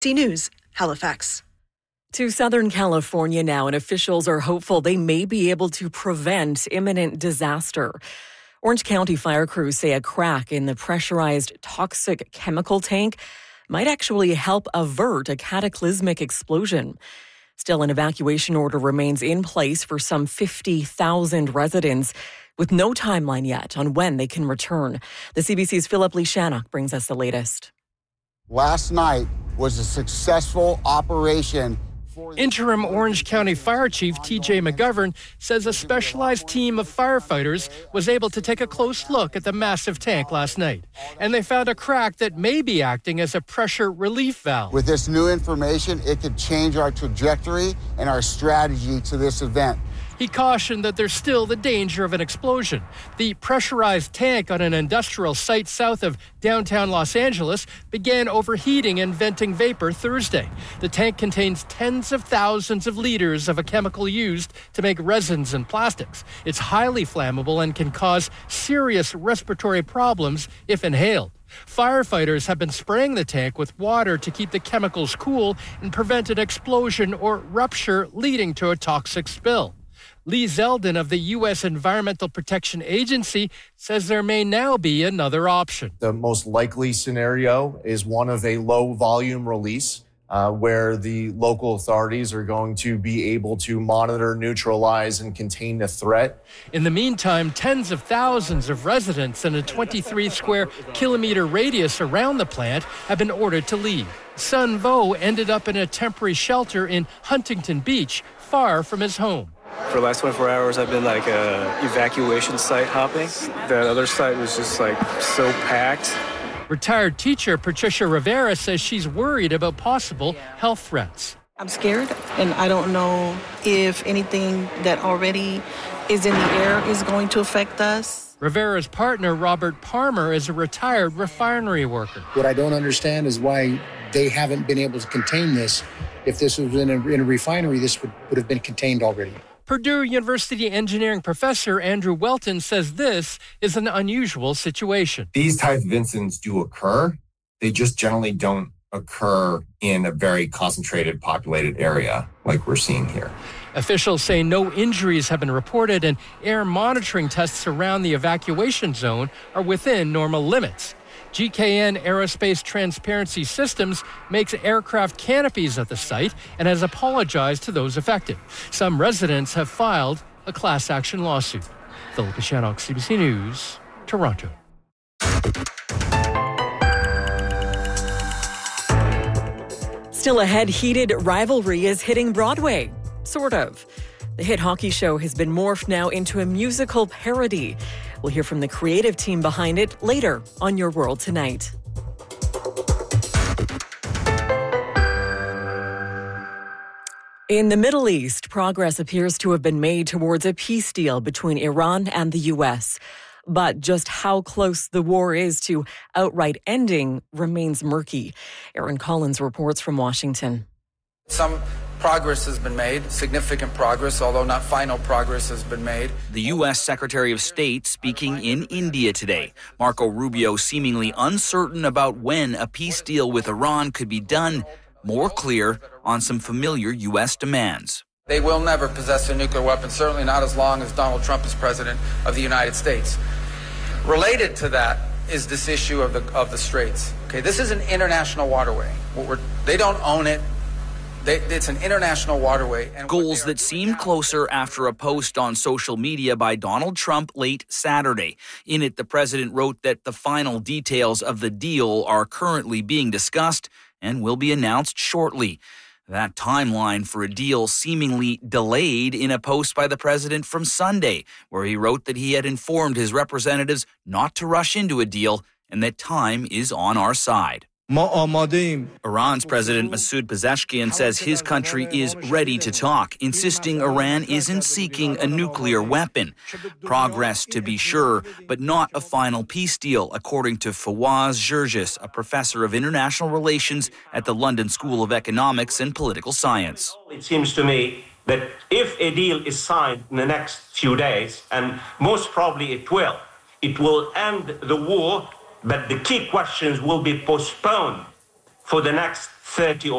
News, Halifax. To Southern California now, and officials are hopeful they may be able to prevent imminent disaster. Orange County fire crews say a crack in the pressurized toxic chemical tank might actually help avert a cataclysmic explosion. Still, an evacuation order remains in place for some 50,000 residents, with no timeline yet on when they can return. The CBC's Philip Lee Shannock brings us the latest. Last night was a successful operation. Interim Orange County Fire Chief T.J. McGovern says a specialized team of firefighters was able to take a close look at the massive tank last night, and they found a crack that may be acting as a pressure relief valve. With this new information, it could change our trajectory and our strategy to this event. He cautioned that there's still the danger of an explosion. The pressurized tank on an industrial site south of downtown Los Angeles began overheating and venting vapor Thursday. The tank contains tens of thousands of liters of a chemical used to make resins and plastics. It's highly flammable and can cause serious respiratory problems if inhaled. Firefighters have been spraying the tank with water to keep the chemicals cool and prevent an explosion or rupture leading to a toxic spill. Lee Zeldin of the U.S. Environmental Protection Agency says there may now be another option. The most likely scenario is one of a low volume release where the local authorities are going to be able to monitor, neutralize, and contain the threat. In the meantime, tens of thousands of residents in a 23 square kilometer radius around the plant have been ordered to leave. Sun Vo ended up in a temporary shelter in Huntington Beach, far from his home. For the last 24 hours, I've been evacuation site hopping. That other site was just so packed. Retired teacher Patricia Rivera says she's worried about possible health threats. I'm scared, and I don't know if anything that already is in the air is going to affect us. Rivera's partner, Robert Palmer, is a retired refinery worker. What I don't understand is why they haven't been able to contain this. If this was in a refinery, this would have been contained already. Purdue University engineering professor Andrew Welton says this is an unusual situation. These types of incidents do occur. They just generally don't occur in a very concentrated, populated area like we're seeing here. Officials say no injuries have been reported, and air monitoring tests around the evacuation zone are within normal limits. GKN Aerospace Transparency Systems makes aircraft canopies at the site and has apologized to those affected. Some residents have filed a class action lawsuit. Philip Shannock, CBC News, Toronto. Still ahead, heated rivalry is hitting Broadway. Sort of. The hit hockey show has been morphed now into a musical parody. We'll hear from the creative team behind it later on Your World Tonight. In the Middle East, progress appears to have been made towards a peace deal between Iran and the U.S. But just how close the war is to outright ending remains murky. Aaron Collins reports from Washington. Some progress has been made, significant progress, although not final progress has been made. The U.S. Secretary of State speaking in India today. Marco Rubio seemingly uncertain about when a peace deal with Iran could be done, more clear on some familiar U.S. demands. They will never possess a nuclear weapon, certainly not as long as Donald Trump is president of the United States. Related to that is this issue of the Straits. Okay, this is an international waterway. They don't own it. It's an international waterway. And goals that seemed closer after a post on social media by Donald Trump late Saturday. In it, the president wrote that the final details of the deal are currently being discussed and will be announced shortly. That timeline for a deal seemingly delayed in a post by the president from Sunday, where he wrote that he had informed his representatives not to rush into a deal and that time is on our side. Iran's President Masoud Pezeshkian says his country is ready to talk, insisting Iran isn't seeking a nuclear weapon. Progress, to be sure, but not a final peace deal, according to Fawaz Gergis, a professor of international relations at the London School of Economics and Political Science. It seems to me that if a deal is signed in the next few days, and most probably it will end the war, but the key questions will be postponed for the next 30 or